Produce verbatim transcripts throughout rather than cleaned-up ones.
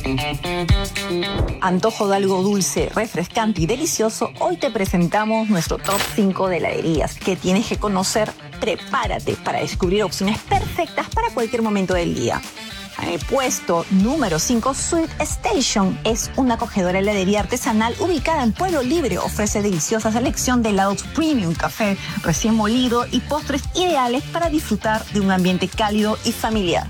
Antojo de algo dulce, refrescante y delicioso, hoy te presentamos nuestro top cinco de heladerías que tienes que conocer. Prepárate para descubrir opciones perfectas para cualquier momento del día. En el puesto número cinco, Sweet Station es una acogedora heladería artesanal ubicada en Pueblo Libre. Ofrece deliciosa selección de helados premium, café recién molido y postres ideales para disfrutar de un ambiente cálido y familiar.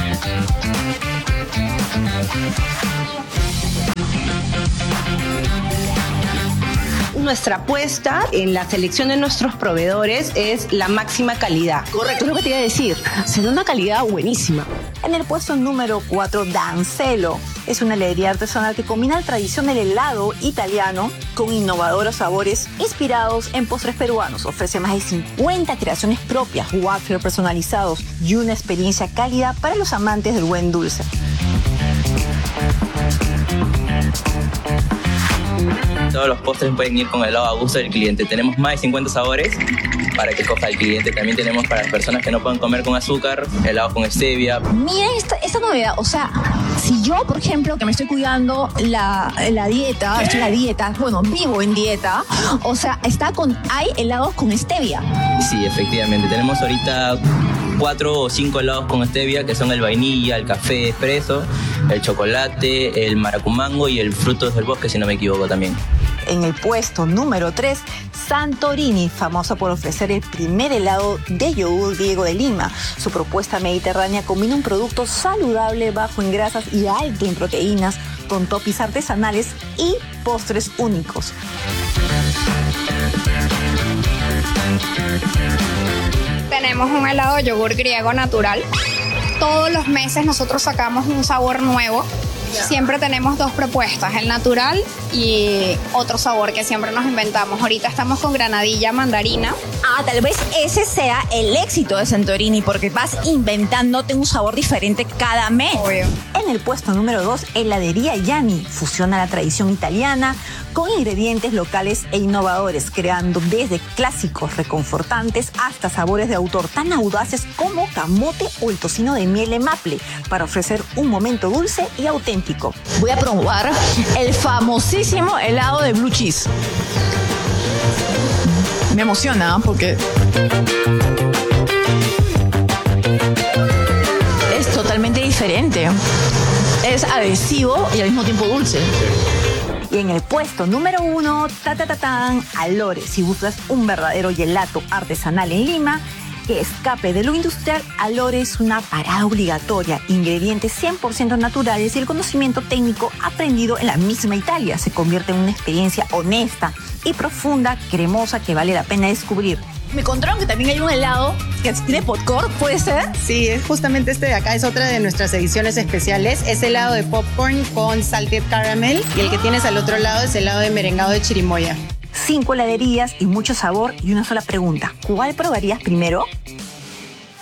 Nuestra apuesta en la selección de nuestros proveedores es la máxima calidad. Correcto, es lo que te iba a decir. Se da una calidad buenísima. En el puesto número cuatro, Danzelo. Es una heladería artesanal que combina la tradición del helado italiano con innovadores sabores inspirados en postres peruanos. Ofrece más de cincuenta creaciones propias, waffles personalizados y una experiencia cálida para los amantes del buen dulce. Todos los postres pueden ir con helado a gusto del cliente. Tenemos más de cincuenta sabores para que coja el cliente. También tenemos para las personas que no pueden comer con azúcar, helados con stevia. Miren esta, esta novedad, o sea, si yo, por ejemplo, que me estoy cuidando la, la dieta, estoy en la dieta, bueno, vivo en dieta, o sea, está con, hay helados con stevia. Sí, efectivamente. Tenemos ahorita cuatro o cinco helados con stevia, que son el vainilla, el café expreso, el chocolate, el maracumango y el frutos del bosque, si no me equivoco también. En el puesto número tres, Santorini, famosa por ofrecer el primer helado de yogur griego de Lima. Su propuesta mediterránea combina un producto saludable, bajo en grasas y alto en proteínas, con toppings artesanales y postres únicos. Tenemos un helado de yogur griego natural. Todos los meses nosotros sacamos un sabor nuevo. Siempre tenemos dos propuestas, el natural y otro sabor que siempre nos inventamos. Ahorita estamos con granadilla mandarina. Ah, tal vez ese sea el éxito de Santorini, porque vas inventándote un sabor diferente cada mes. Obvio. En el puesto número dos, Heladería Yani fusiona la tradición italiana con ingredientes locales e innovadores, creando desde clásicos reconfortantes hasta sabores de autor tan audaces como camote o el tocino de miel de maple, para ofrecer un momento dulce y auténtico. Voy a probar el famosísimo helado de blue cheese. Me emociona porque es totalmente diferente. Es adhesivo y al mismo tiempo dulce. Y en el puesto número uno, ta ta ta tan, Alore. Si buscas un verdadero gelato artesanal en Lima, que escape de lo industrial, Alore es una parada obligatoria. Ingredientes cien por ciento naturales y el conocimiento técnico aprendido en la misma Italia se convierte en una experiencia honesta y profunda, cremosa, que vale la pena descubrir. Me contaron que también hay un helado que tiene popcorn, ¿puede ser? Sí, es justamente este de acá, es otra de nuestras ediciones especiales. Es helado de popcorn con salted caramel y el que tienes al otro lado es helado de merengado de chirimoya. Cinco heladerías y mucho sabor y una sola pregunta. ¿Cuál probarías primero?